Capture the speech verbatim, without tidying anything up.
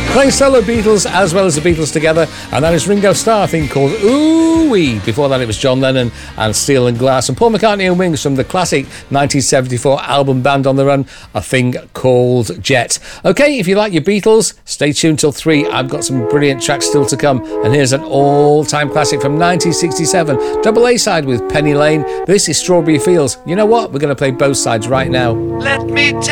Playing solo Beatles as well as the Beatles together, and that is Ringo Starr, a thing called Ooh-Wee. Before that it was John Lennon and Steel and Glass, and Paul McCartney and Wings from the classic nineteen seventy-four album Band on the Run, a thing called Jet. Okay, if you like your Beatles, stay tuned till three. I've got some brilliant tracks still to come, and here's an all-time classic from nineteen sixty-seven, double A side with Penny Lane. This is Strawberry Fields. You know what? We're going to play both sides right now. Let me